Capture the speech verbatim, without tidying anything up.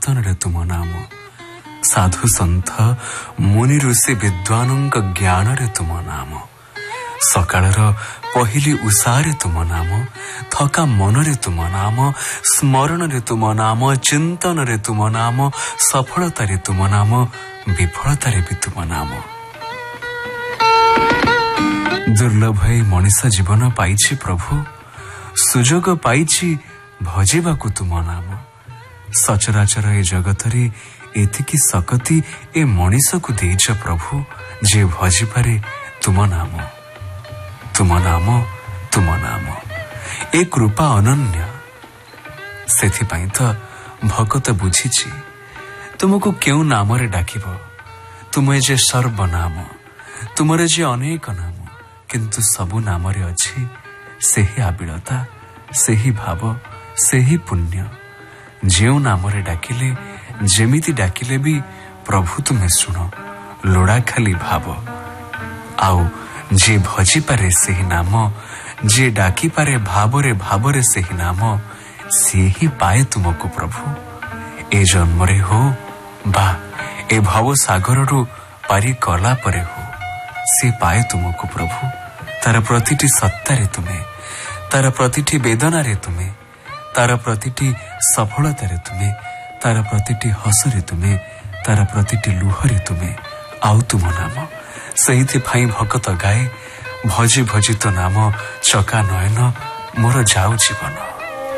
कीर्तन रे तुम नाम साधु सन्थ मुनि ऋषि विद्वानों ज्ञान रे तुम नाम सकाळर पहिली उषारे तुम नाम थका मन रे तुम नाम स्मरण रे तुम नाम चिंतन रे तुम नाम सफलता रे तुम नाम विफलता रे भी तुम नाम दुर्लभ मनीष जीवन पाइछि प्रभु सुजोग पाइछि भजिबाकु तुम नाम सचराचर ए जगतरे एतिकी सकती ए मनीष को देइछ प्रभु जे भजि पारे तुम नाम तुम नाम तुम नाम ए कृपा अनन्य सेथिपाई तो भगत बुझीछि तुमको क्यों नाम रे डाकिब तुमे जे सर्वनाम तुमरे जे अनेक नाम किंतु सबु नाम रे अछि सेही आबिलता सेही भाव सेही पुण्य जेउ नाम रे डाकिले जेमिति डाकिले भी प्रभु तुम्हें शुण लोड़ा खाली भाव आउ जे भजी पारे सेही नाम जे डाकी पारे भावरे भावरे सेही नाम से ही पाए तुमको प्रभु ए जन्मरे हो बा ए भाव सागर रु पारी कला परे हो से पाए तुमको प्रभु तार प्रतिटी सत्ता रे तुम्हें तार प्रतिटी वेदना रे तुम्हें तार प्रतिटी सफलता रे तुम्हें तार प्रतिटी हसरे तुम्हें तार प्रतिटी लुहरे तुम्हें आउ तुम नाम सही भाई भगत गाए भजी भजी तो नाम चका नयन मोर जाऊ जीवन।